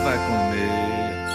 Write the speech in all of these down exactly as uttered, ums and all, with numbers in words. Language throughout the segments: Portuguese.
vai comer.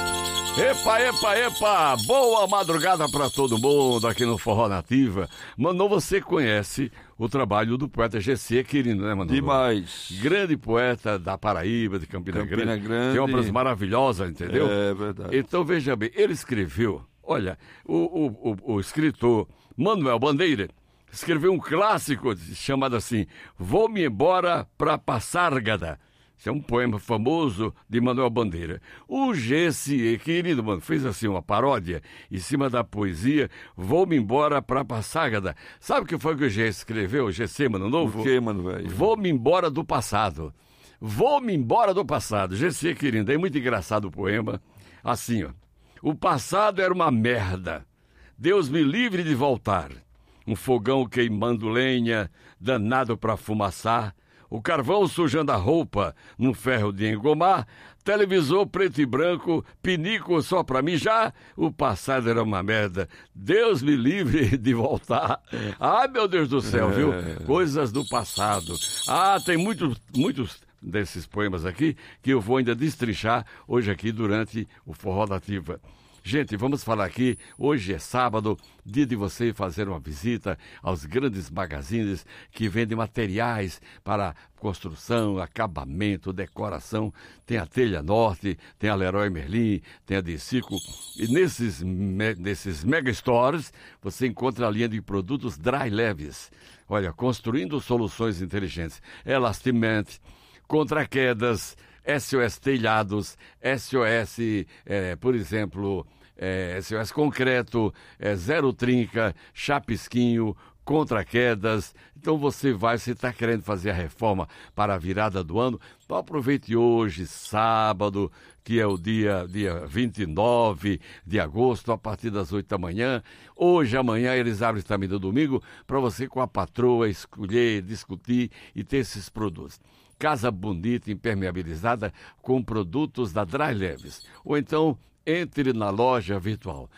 Epa, epa, epa! Boa madrugada pra todo mundo aqui no Forró Nativa. Mano, você conhece o trabalho do poeta G C Quirino, né, Mano? Demais. Grande poeta da Paraíba, de Campina, Campina Grande. Grande. Tem obras maravilhosas, entendeu? É verdade. Então, veja bem, ele escreveu, olha, o, o, o, o escritor Manuel Bandeira escreveu um clássico chamado assim, Vou-me embora pra Passárgada. Isso é um poema famoso de Manuel Bandeira. O G C, querido, mano, fez assim uma paródia em cima da poesia Vou-me embora pra Passárgada. Sabe o que foi que o G C escreveu, o G C, mano, novo? O que, mano, velho? Vou-me embora do passado. Vou-me embora do passado. G C, querido, é muito engraçado o poema. Assim, ó. O passado era uma merda. Deus me livre de voltar. Um fogão queimando lenha, danado pra fumaçar. O carvão sujando a roupa num ferro de engomar, televisor preto e branco, pinico só pra mijar, o passado era uma merda, Deus me livre de voltar. Ah, meu Deus do céu, viu? Coisas do passado. Ah, tem muitos, muitos desses poemas aqui que eu vou ainda destrinchar hoje aqui durante o Forró Nativa. Gente, vamos falar aqui, hoje é sábado, dia de você fazer uma visita aos grandes magazines que vendem materiais para construção, acabamento, decoração. Tem a Telha Norte, tem a Leroy Merlin, tem a Decico. E nesses, me, nesses mega stores você encontra a linha de produtos dry leves. Olha, construindo soluções inteligentes. Elastiment, contra quedas, S O S telhados, S O S, é, por exemplo, é, S O S concreto, é, zero trinca, chapisquinho, contra quedas. Então você vai, você está querendo fazer a reforma para a virada do ano, então aproveite hoje, sábado, que é o dia, dia vinte e nove de agosto, a partir das oito da manhã. Hoje, amanhã, eles abrem também no domingo, para você com a patroa escolher, discutir e ter esses produtos. Casa bonita, impermeabilizada, com produtos da Dry Leves. Ou então, entre na loja virtual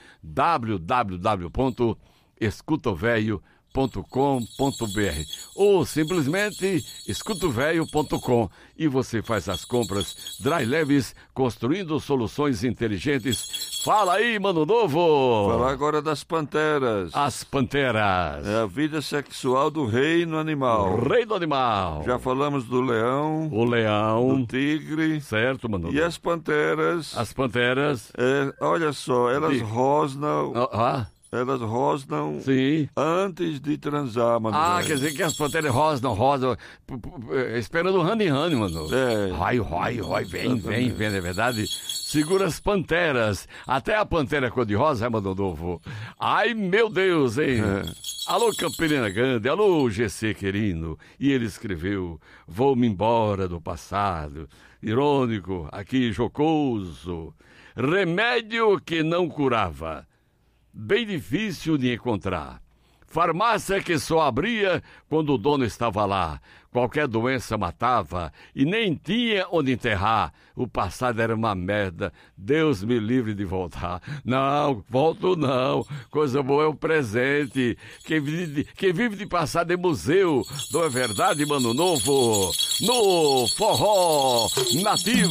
w w w ponto escutovelho ponto com ponto b r ou simplesmente escutovelho ponto com e você faz as compras Dry Leves, construindo soluções inteligentes. Fala aí, mano novo! Falar agora das panteras. As panteras. É a vida sexual do reino animal. O rei do animal. Já falamos do leão. O leão. Do tigre. Certo, mano. E as panteras. As panteras. É, olha só, elas De... rosnam. Ah, ah. Elas rosnam. Sim. Antes de transar, mano. Ah, velho. quer dizer que as panteras rosnam, rosam, p- p- esperando o honey honey, mano. É. Roi, roi, roi, vem, vem, vem, é verdade? Segura as panteras. Até a pantera cor-de-rosa, é, mano novo. Ai, meu Deus, hein? É. Alô, Campina Grande, alô, G C Quirino. E ele escreveu, vou-me embora do passado. Irônico, aqui jocoso. Remédio que não curava. Bem difícil de encontrar. Farmácia que só abria quando o dono estava lá. Qualquer doença matava e nem tinha onde enterrar. O passado era uma merda. Deus me livre de voltar. Não, volto não. Coisa boa é o presente. Quem vive de, quem vive de passado é museu. Não é verdade, mano novo? No Forró Nativo.